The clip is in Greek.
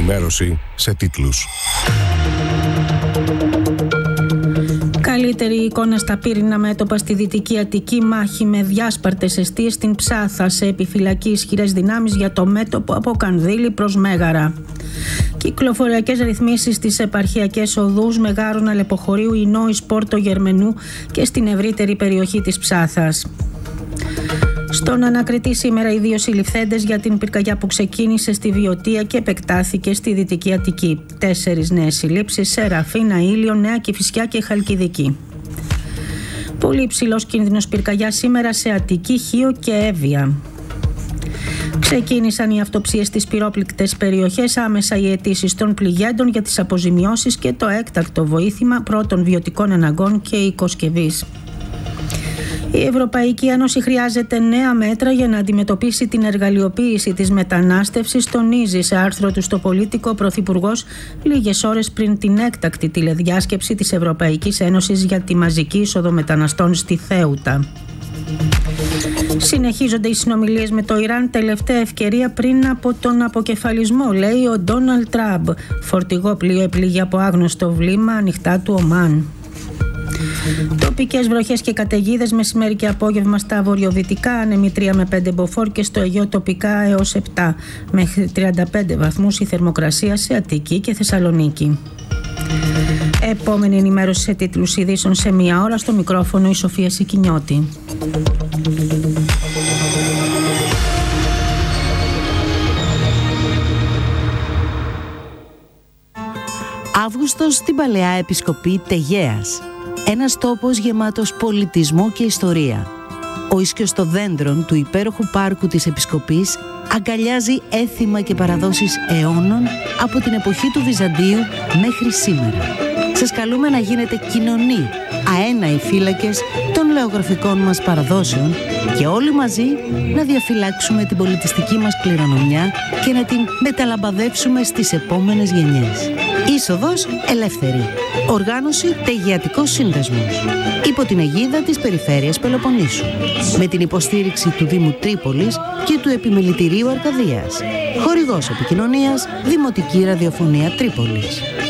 ενημέρωση σε τίτλους. Καλύτερη εικόνα στα πύρινα μέτωπα στη Δυτική Αττική, μάχη με διάσπαρτες εστίες στην Ψάθα, σε επιφυλακή ισχυρές δυνάμεις για το μέτωπο από Κανδύλη προς Μέγαρα. Κυκλοφοριακές ρυθμίσεις στις επαρχιακές οδούς Μεγάρων, Αλεποχωρίου, Ινώης, Πόρτο Γερμενού και στην ευρύτερη περιοχή της Ψάθας. Στον ανακριτή σήμερα οι 2 συλληφθέντες για την πυρκαγιά που ξεκίνησε στη Βιωτία και επεκτάθηκε στη Δυτική Αττική. 4 νέες συλλήψεις σε Ραφίνα, Ήλιο, Νέα Κηφισιά και Χαλκιδική. Πολύ υψηλός κίνδυνος πυρκαγιά σήμερα σε Αττική, Χίο και Εύβοια. Ξεκίνησαν οι αυτοψίες στις πυρόπληκτες περιοχές, άμεσα οι αιτήσεις των πληγέντων για τις αποζημιώσεις και το έκτακτο βοήθημα πρώτων βιωτικών αναγκών και οικοσκευής. Η Ευρωπαϊκή Ένωση χρειάζεται νέα μέτρα για να αντιμετωπίσει την εργαλειοποίηση της μετανάστευσης, τονίζει σε άρθρο του στο Πολίτικο ο Πρωθυπουργός λίγες ώρες πριν την έκτακτη τηλεδιάσκεψη της Ευρωπαϊκής Ένωσης για τη μαζική είσοδο μεταναστών στη Θέουτα. Συνεχίζονται οι συνομιλίες με το Ιράν, τελευταία ευκαιρία πριν από τον αποκεφαλισμό, λέει ο Ντόναλντ Τραμπ. Φορτηγό πλοίο επλήγει από άγνωστο βλήμα ανοιχτά του Ομάν. Τοπικές βροχές και καταιγίδες μεσημέρι και απόγευμα στα βορειοδυτικά, άνεμοι 3 με 5 μποφόρ και στο Αιγαίο τοπικά έως 7 μέχρι 35 βαθμούς η θερμοκρασία σε Αττική και Θεσσαλονίκη. Επόμενη ενημέρωση σε τίτλους ειδήσεων σε 1 ώρα, στο μικρόφωνο η Σοφία Σικινιώτη. Αύγουστος στην Παλαιά Επισκοπή Τεγέας. Ένας τόπος γεμάτος πολιτισμό και ιστορία. Ο ίσκιος των δέντρων του υπέροχου πάρκου της Επισκοπής αγκαλιάζει έθιμα και παραδόσεις αιώνων από την εποχή του Βυζαντίου μέχρι σήμερα. Σας καλούμε να γίνετε κοινωνοί, αέναοι φύλακες των λεωγραφικών μας παραδόσεων και όλοι μαζί να διαφυλάξουμε την πολιτιστική μας κληρονομιά και να την μεταλαμπαδεύσουμε στις επόμενες γενιές. Είσοδος ελεύθερη. Οργάνωση Τεγεατικός Σύνδεσμος. Υπό την αιγίδα της Περιφέρειας Πελοποννήσου. Με την υποστήριξη του Δήμου Τρίπολης και του Επιμελητηρίου Αρκαδίας. Χορηγός επικοινωνίας Δημοτική Ραδιοφωνία Τρίπολης.